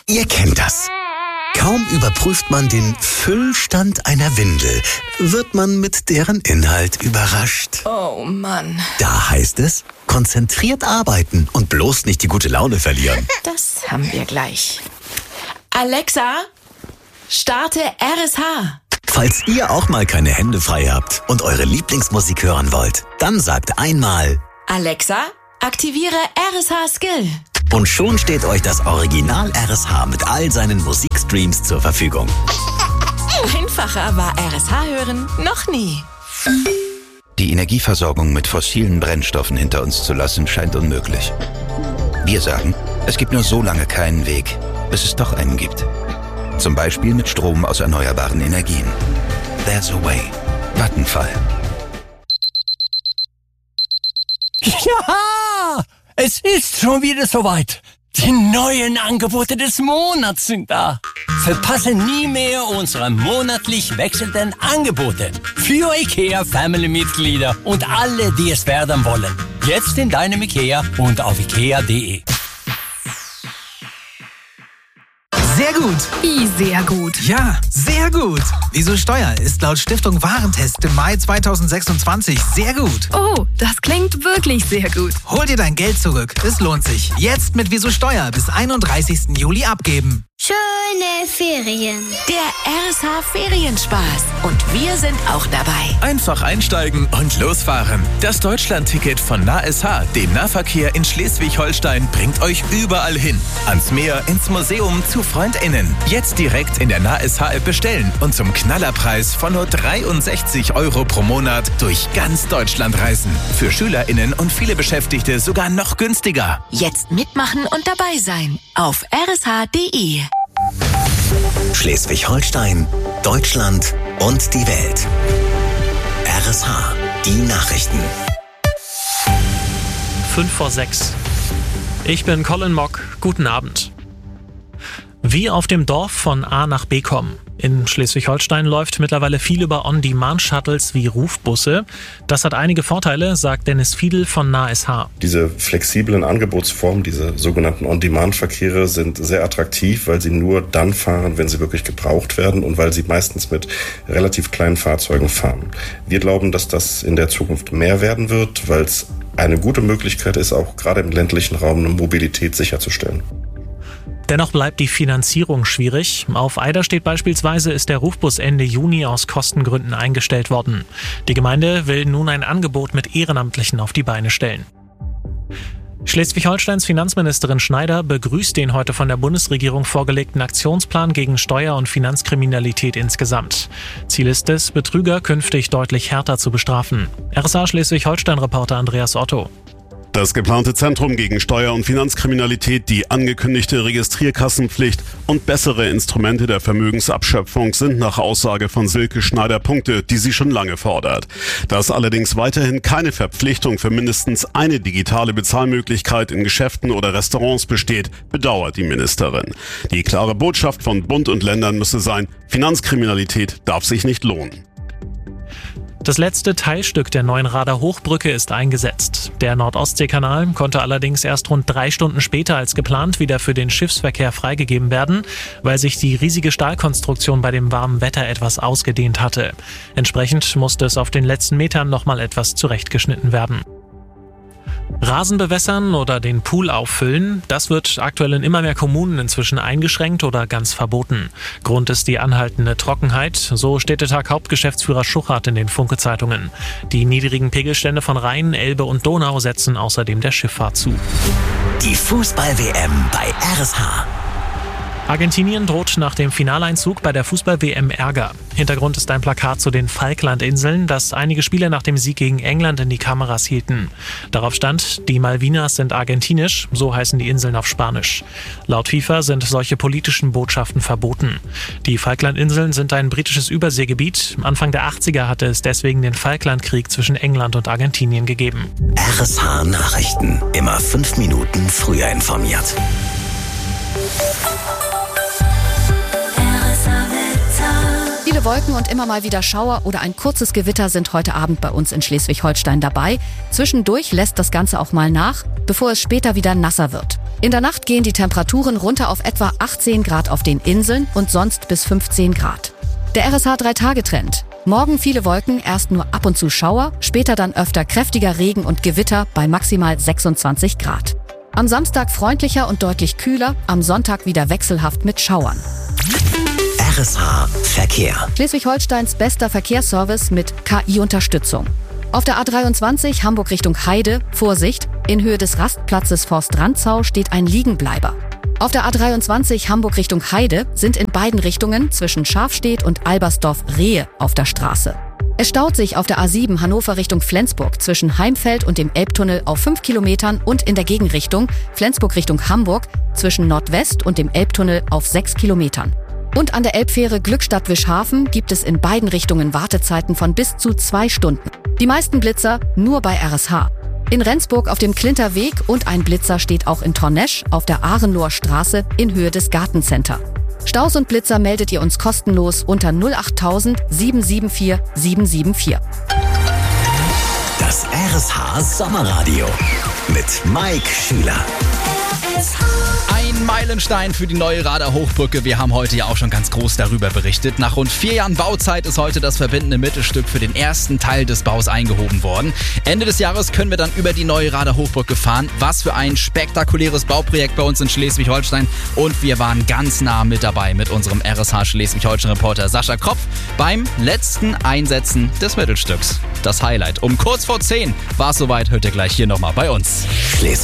Ihr kennt das. Kaum überprüft man den Füllstand einer Windel, wird man mit deren Inhalt überrascht. Oh Mann. Da heißt es, konzentriert arbeiten und bloß nicht die gute Laune verlieren. Das haben wir gleich. Alexa, starte RSH. Falls ihr auch mal keine Hände frei habt und eure Lieblingsmusik hören wollt, dann sagt einmal: Alexa, aktiviere RSH Skill. Und schon steht euch das Original RSH mit all seinen Musikstreams zur Verfügung. Einfacher war RSH hören noch nie. Die Energieversorgung mit fossilen Brennstoffen hinter uns zu lassen, scheint unmöglich. Wir sagen, es gibt nur so lange keinen Weg, bis es doch einen gibt. Zum Beispiel mit Strom aus erneuerbaren Energien. There's a way. Vattenfall. Ja! Es ist schon wieder soweit. Die neuen Angebote des Monats sind da. Verpasse nie mehr unsere monatlich wechselnden Angebote. Für IKEA-Family-Mitglieder und alle, die es werden wollen. Jetzt in deinem IKEA und auf ikea.de. Sehr gut. Wie sehr gut? Ja, sehr gut. Wieso Steuer ist laut Stiftung Warentest im Mai 2026 sehr gut. Oh, das klingt wirklich sehr gut. Hol dir dein Geld zurück. Es lohnt sich. Jetzt mit Wieso Steuer bis 31. Juli abgeben. Schöne Ferien. Der RSH Ferienspaß. Und wir sind auch dabei. Einfach einsteigen und losfahren. Das Deutschland-Ticket von NahSH, dem Nahverkehr in Schleswig-Holstein, bringt euch überall hin. Ans Meer, ins Museum, zu FreundInnen. Jetzt direkt in der NahSH-App bestellen und zum Knallerpreis von nur 63 € pro Monat durch ganz Deutschland reisen. Für SchülerInnen und viele Beschäftigte sogar noch günstiger. Jetzt mitmachen und dabei sein. Auf rsh.de. Schleswig-Holstein, Deutschland und die Welt. RSH, die Nachrichten. 5:06. Ich bin Colin Mock. Guten Abend. Wie auf dem Dorf von A nach B kommen. In Schleswig-Holstein läuft mittlerweile viel über On-Demand-Shuttles wie Rufbusse. Das hat einige Vorteile, sagt Dennis Fiedel von NahSH. Diese flexiblen Angebotsformen, diese sogenannten On-Demand-Verkehre sind sehr attraktiv, weil sie nur dann fahren, wenn sie wirklich gebraucht werden und weil sie meistens mit relativ kleinen Fahrzeugen fahren. Wir glauben, dass das in der Zukunft mehr werden wird, weil es eine gute Möglichkeit ist, auch gerade im ländlichen Raum eine Mobilität sicherzustellen. Dennoch bleibt die Finanzierung schwierig. Auf Eiderstedt beispielsweise ist der Rufbus Ende Juni aus Kostengründen eingestellt worden. Die Gemeinde will nun ein Angebot mit Ehrenamtlichen auf die Beine stellen. Schleswig-Holsteins Finanzministerin Schneider begrüßt den heute von der Bundesregierung vorgelegten Aktionsplan gegen Steuer- und Finanzkriminalität insgesamt. Ziel ist es, Betrüger künftig deutlich härter zu bestrafen. RSH Schleswig-Holstein-Reporter Andreas Otto. Das geplante Zentrum gegen Steuer- und Finanzkriminalität, die angekündigte Registrierkassenpflicht und bessere Instrumente der Vermögensabschöpfung sind nach Aussage von Silke Schneider Punkte, die sie schon lange fordert. Dass allerdings weiterhin keine Verpflichtung für mindestens eine digitale Bezahlmöglichkeit in Geschäften oder Restaurants besteht, bedauert die Ministerin. Die klare Botschaft von Bund und Ländern müsse sein, Finanzkriminalität darf sich nicht lohnen. Das letzte Teilstück der neuen Rader Hochbrücke ist eingesetzt. Der Nord-Ostsee-Kanal konnte allerdings erst rund 3 Stunden später als geplant wieder für den Schiffsverkehr freigegeben werden, weil sich die riesige Stahlkonstruktion bei dem warmen Wetter etwas ausgedehnt hatte. Entsprechend musste es auf den letzten Metern nochmal etwas zurechtgeschnitten werden. Rasen bewässern oder den Pool auffüllen, das wird aktuell in immer mehr Kommunen inzwischen eingeschränkt oder ganz verboten. Grund ist die anhaltende Trockenheit, so Städtetag-Hauptgeschäftsführer Schuchart in den Funke-Zeitungen. Die niedrigen Pegelstände von Rhein, Elbe und Donau setzen außerdem der Schifffahrt zu. Die Fußball-WM bei RSH. Argentinien droht nach dem Finaleinzug bei der Fußball-WM Ärger. Hintergrund ist ein Plakat zu den Falklandinseln, das einige Spieler nach dem Sieg gegen England in die Kameras hielten. Darauf stand, die Malvinas sind argentinisch, so heißen die Inseln auf Spanisch. Laut FIFA sind solche politischen Botschaften verboten. Die Falklandinseln sind ein britisches Überseegebiet. Anfang der 80er hatte es deswegen den Falklandkrieg zwischen England und Argentinien gegeben. RSH Nachrichten. Immer 5 Minuten früher informiert. Viele Wolken und immer mal wieder Schauer oder ein kurzes Gewitter sind heute Abend bei uns in Schleswig-Holstein dabei. Zwischendurch lässt das Ganze auch mal nach, bevor es später wieder nasser wird. In der Nacht gehen die Temperaturen runter auf etwa 18 Grad auf den Inseln und sonst bis 15 Grad. Der RSH 3-Tage-Trend. Morgen viele Wolken, erst nur ab und zu Schauer, später dann öfter kräftiger Regen und Gewitter bei maximal 26 Grad. Am Samstag freundlicher und deutlich kühler, am Sonntag wieder wechselhaft mit Schauern. RSH Verkehr. Schleswig-Holsteins bester Verkehrsservice mit KI-Unterstützung. Auf der A23 Hamburg Richtung Heide, Vorsicht, in Höhe des Rastplatzes Forst-Rantzau steht ein Liegenbleiber. Auf der A23 Hamburg Richtung Heide sind in beiden Richtungen zwischen Schafstedt und Albersdorf Rehe auf der Straße. Es staut sich auf der A7 Hannover Richtung Flensburg zwischen Heimfeld und dem Elbtunnel auf 5 Kilometern und in der Gegenrichtung Flensburg Richtung Hamburg zwischen Nordwest und dem Elbtunnel auf 6 Kilometern. Und an der Elbfähre Glückstadt-Wischhafen gibt es in beiden Richtungen Wartezeiten von bis zu 2 Stunden. Die meisten Blitzer nur bei RSH. In Rendsburg auf dem Klinterweg und ein Blitzer steht auch in Tornesch auf der Ahrenloher Straße in Höhe des Gartencenter. Staus und Blitzer meldet ihr uns kostenlos unter 08000 774 774. Das RSH Sommerradio mit Mike Schüler. Ein Meilenstein für die neue Rader Hochbrücke. Wir haben heute ja auch schon ganz groß darüber berichtet. Nach rund 4 Jahren Bauzeit ist heute das verbindende Mittelstück für den ersten Teil des Baus eingehoben worden. Ende des Jahres können wir dann über die neue Rader Hochbrücke fahren. Was für ein spektakuläres Bauprojekt bei uns in Schleswig-Holstein. Und wir waren ganz nah mit dabei mit unserem RSH Schleswig-Holstein-Reporter Sascha Kropf beim letzten Einsetzen des Mittelstücks. Das Highlight. Um kurz vor 10 war es soweit. Hört ihr gleich hier nochmal bei uns.